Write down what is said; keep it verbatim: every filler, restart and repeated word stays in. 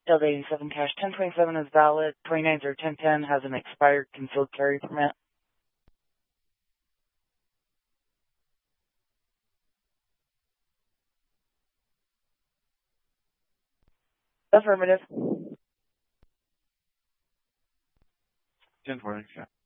Delta eighty-seven cash ten twenty-seven is valid. twenty-nine zero ten ten has an expired concealed carry permit. Affirmative. ten forty, yeah.